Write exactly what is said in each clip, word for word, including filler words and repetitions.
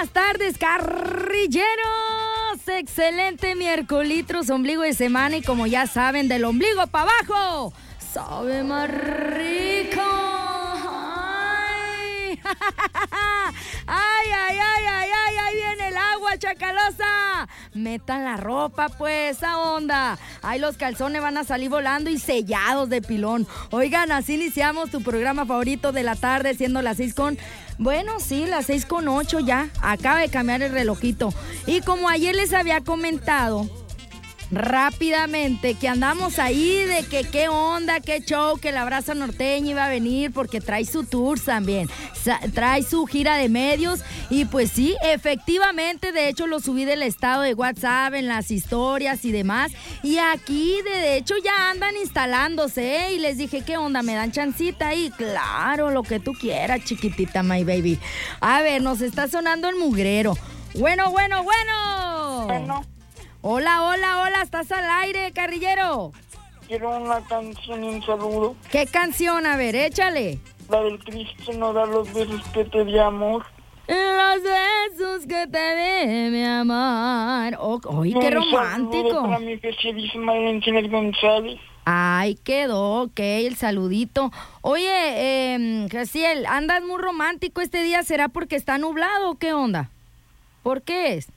buenas tardes, carrilleros. Excelente miércoles, ombligo de semana y como ya saben, del ombligo para abajo, sabe más rico. Ay, ay, ay, ay, ay, ay, ahí viene el agua chacalosa. Metan la ropa, pues, esa onda. Ahí los calzones van a salir volando y sellados de pilón. Oigan, así iniciamos tu programa favorito de la tarde, siendo las seis con... Bueno, sí, las seis con ocho ya. Acaba de cambiar el relojito. Y como ayer les había comentado rápidamente que andamos ahí de que qué onda, qué show, que la Brasa Norteña iba a venir porque trae su tour también, trae su gira de medios y pues sí, efectivamente, de hecho lo subí del estado de WhatsApp en las historias y demás y aquí de hecho ya andan instalándose, ¿eh? Y les dije, ¿qué onda? ¿Me dan chancita? Y claro, lo que tú quieras, chiquitita, my baby. A ver, nos está sonando el mugrero. Bueno, bueno, bueno. Bueno. Hola, hola, hola, estás al aire, carrillero. Quiero una canción y un saludo. ¿Qué canción? A ver, échale. La del Cristian no da los besos que te di, amor. Los besos que te di, mi amor. Oh, ¡ay, qué romántico! Para mi especialísima Encinas González. Ay, quedó, ok, el saludito. Oye, eh, Jaciel, andas muy romántico este día, ¿será porque está nublado o qué onda? ¿Por qué es?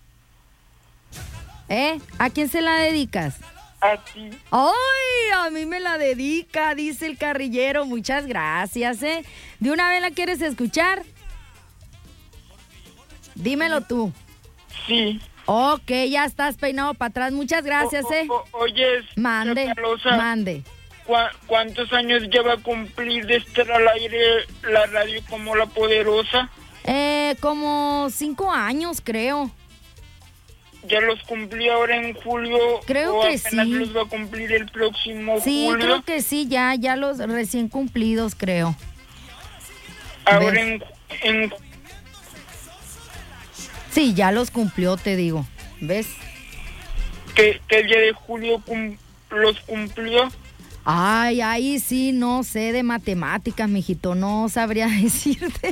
¿Eh? ¿A quién se la dedicas? A ti. ¡Ay! A mí me la dedica, dice el carrillero. Muchas gracias, ¿eh? ¿De una vez la quieres escuchar? Dímelo tú. Sí. Ok, ya estás peinado para atrás. Muchas gracias, o, ¿eh? O, oyes, mande, Chacalosa, mande. ¿cu ¿Cuántos años lleva a cumplir de estar al aire la radio como La Poderosa? Eh, como cinco años, creo. ¿Ya los cumplí ahora en julio? Creo o que apenas sí. los va a cumplir el próximo sí, julio? Sí, creo que sí, ya, ya los recién cumplidos, creo. Ahora en, en... Sí, ya los cumplió, te digo. ¿Ves? ¿Qué, qué día de julio cum los cumplió? Ay, ahí sí, no sé de matemáticas, mijito, no sabría decirte.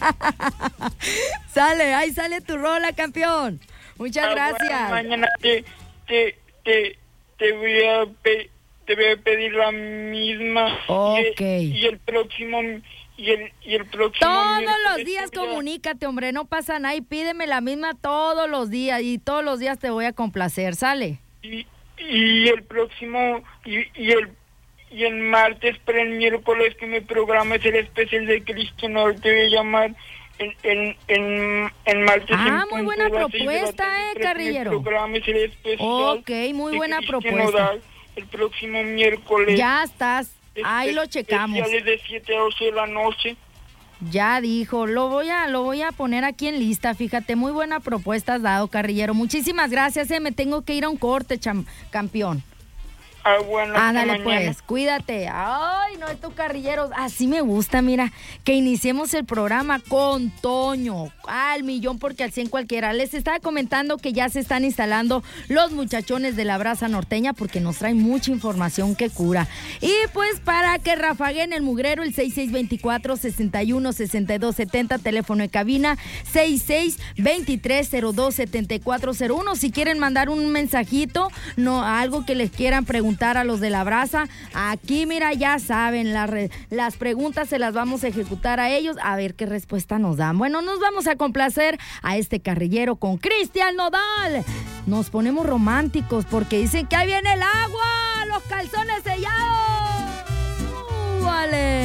Sale, ahí sale tu rola, campeón. Muchas ah, gracias. Bueno, mañana te, te, te, te, voy a pe te voy a pedir la misma. Ok. Y, y el próximo... Y el, y el próximo... Todos los días comunícate, hombre, no pasa nada y pídeme la misma todos los días y todos los días te voy a complacer, ¿sale? Y, y el próximo... Y, y el y el martes para el miércoles que me programes el especial de Cristian, te voy a llamar el, el, el, el martes. Ah, muy buena propuesta, eh, carrillero. Ok, muy buena propuesta. El próximo miércoles. Ya estás, ahí lo checamos. Especiales de siete a ocho de la noche. Ya dijo, lo voy a lo voy a poner aquí en lista, fíjate, muy buena propuesta has dado, carrillero. Muchísimas gracias, eh, me tengo que ir a un corte, cham, campeón. Ah, bueno, ándale pues, cuídate. Ay, no, estos carrilleros, así me gusta, mira, que iniciemos el programa con Toño, al millón porque al cien cualquiera. Les estaba comentando que ya se están instalando los muchachones de la Brasa Norteña porque nos traen mucha información que cura. Y pues para que rafaguen el mugrero, el seis seis dos cuatro, seis uno, seis dos siete cero, teléfono de cabina seis seis dos tres, cero dos siete cuatro cero uno. Si quieren mandar un mensajito, no, algo que les quieran preguntar a los de la Brasa, aquí mira, ya saben, la re, las preguntas se las vamos a ejecutar a ellos, a ver qué respuesta nos dan. Bueno, nos vamos a complacer a este carrillero con Cristian Nodal. Nos ponemos románticos porque dicen que ahí viene el agua, los calzones sellados. Uh, vale.